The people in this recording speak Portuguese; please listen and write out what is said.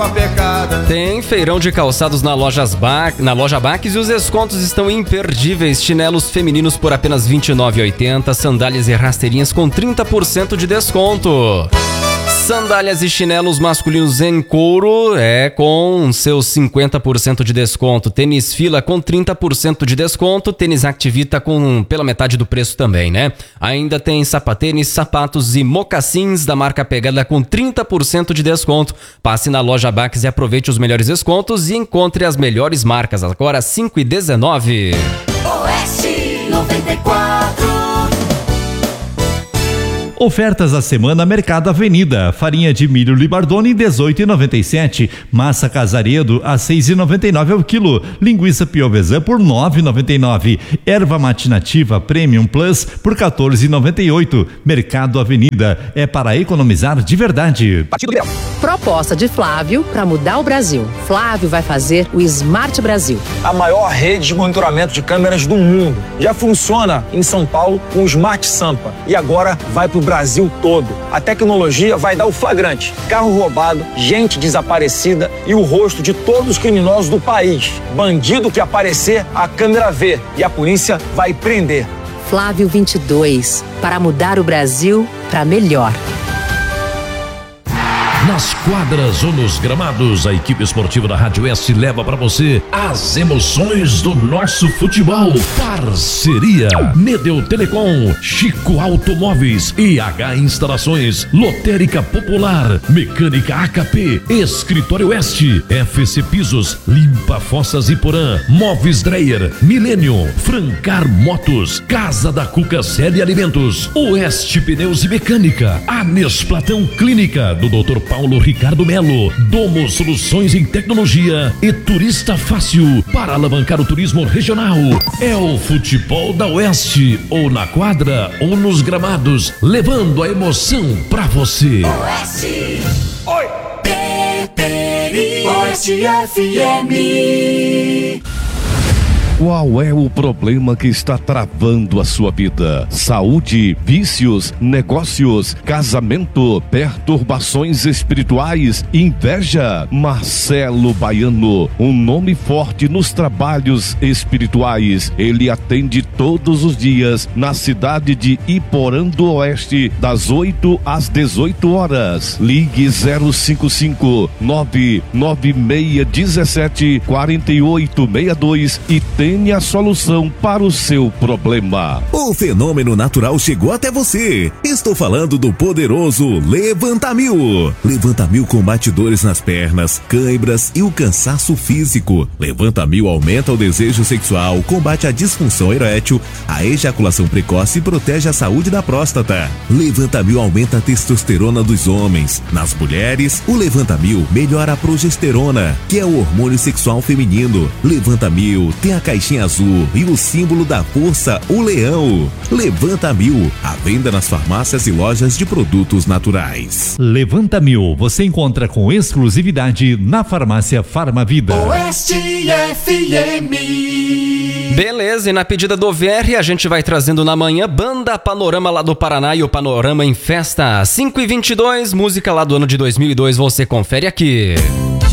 Tem feirão de calçados na loja Baques e os descontos estão imperdíveis. Chinelos femininos por apenas R$ 29,80, sandálias e rasteirinhas com 30% de desconto. Sandálias e chinelos masculinos em couro com seus 50% de desconto. Tênis Fila com 30% de desconto. Tênis Activita pela metade do preço também, né? Ainda tem sapatênis, sapatos e mocassins da marca Pegada com 30% de desconto. Passe na loja Baques e aproveite os melhores descontos e encontre as melhores marcas. Agora 5h19. Oeste 94. Ofertas da semana Mercado Avenida. Farinha de milho Libardone 18,97. Massa Casaredo a 6,99 ao quilo. Linguiça Piovesan por 9,99. Erva matinativa Premium Plus por 14,98. Mercado Avenida é para economizar de verdade. Proposta de Flávio para mudar o Brasil. Flávio vai fazer o Smart Brasil, a maior rede de monitoramento de câmeras do mundo. Já funciona em São Paulo com o Smart Sampa e agora vai para o Brasil todo. A tecnologia vai dar o flagrante: carro roubado, gente desaparecida e o rosto de todos os criminosos do país. Bandido que aparecer, a câmera vê e a polícia vai prender. Flávio 22, para mudar o Brasil para melhor. Nas quadras ou nos gramados, a equipe esportiva da Rádio Oeste leva para você as emoções do nosso futebol. Parceria Nedel Telecom, Chico Automóveis, IH Instalações, Lotérica Popular, Mecânica AKP, Escritório Oeste, FC Pisos, Limpa Fossas e Porã, Móveis Dreyer, Milênio, Francar Motos, Casa da Cuca Série Alimentos, Oeste Pneus e Mecânica, Anes Platão Clínica, do Dr. Paulo Ricardo Melo, Domo Soluções em Tecnologia e Turista Fácil, para alavancar o turismo regional. É o futebol da Oeste, ou na quadra ou nos gramados, levando a emoção pra você. Oeste. Oi. Oeste FM. Qual é o problema que está travando a sua vida? Saúde, vícios, negócios, casamento, perturbações espirituais, inveja? Marcelo Baiano, um nome forte nos trabalhos espirituais. Ele atende todos os dias na cidade de Iporã do Oeste, das 8 às 18 horas. Ligue 055 99617 4862 e tenha a solução para o seu problema. O fenômeno natural chegou até você. Estou falando do poderoso Levanta-Mil. Levanta-Mil combate dores nas pernas, cãibras e o cansaço físico. Levanta-Mil aumenta o desejo sexual, combate a disfunção erétil, a ejaculação precoce e protege a saúde da próstata. Levanta-Mil aumenta a testosterona dos homens. Nas mulheres, o Levanta-Mil melhora a progesterona, que é o hormônio sexual feminino. Levanta-Mil tem a caixinha azul e o símbolo da força, o leão. Levanta-Mil, à venda nas farmácias e lojas de produtos naturais. Levanta-Mil, você encontra com exclusividade na farmácia Farmavida. Oeste FM. Beleza, e na pedida do VR a gente vai trazendo na manhã Banda Panorama lá do Paraná e o Panorama em Festa. 5h22, música lá do ano de 2002, você confere aqui.